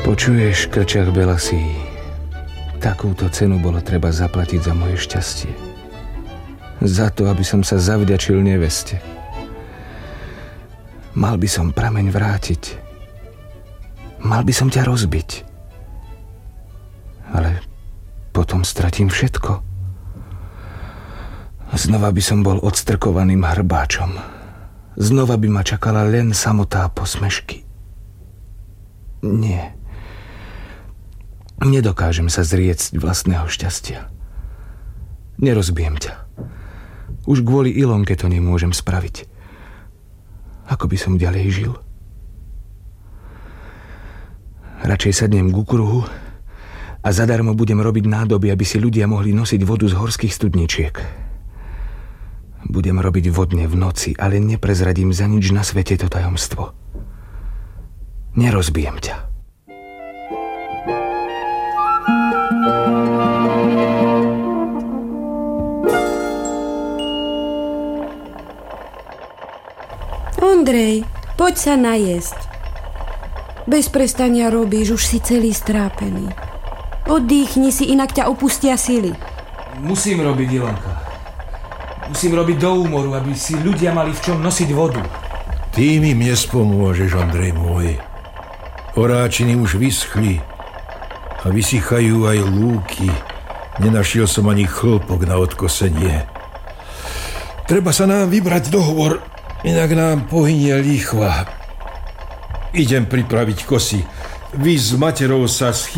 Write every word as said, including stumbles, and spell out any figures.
Počuješ, krčach belasí, takúto cenu bolo treba zaplatiť za moje šťastie. Za to, aby som sa zavďačil neveste. Mal by som prameň vrátiť. Mal by som ťa rozbiť. Ale potom stratím všetko. Znova by som bol odstrkovaným hrbáčom. Znova by ma čakala len samotá posmešky. Nie. Nedokážem sa zriecť vlastného šťastia. Nerozbijem ťa. Už kvôli Ilonke to nemôžem spraviť. Ako by som ďalej žil? Radšej sadnem k kruhu a zadarmo budem robiť nádoby, aby si ľudia mohli nosiť vodu z horských studničiek. Budem robiť vodne v noci, ale neprezradím za nič na svete to tajomstvo. Nerozbijem ťa. Ondrej, poď sa najesť. Bez prestania robíš, už si celý strápený. Oddychni si, inak ťa opustia sily. Musím robiť, Ilonka. Musím robiť do úmoru, aby si ľudia mali v čom nosiť vodu. Ty mi nespomôžeš, Ondrej môj. Oráčiny už vyschli a vysychajú aj lúky. Nenašiel som ani chlpok na odkosenie. Treba sa nám vybrať dohovor, inak nám pohynie lichva. Idem pripraviť kosy. Vy s materou sa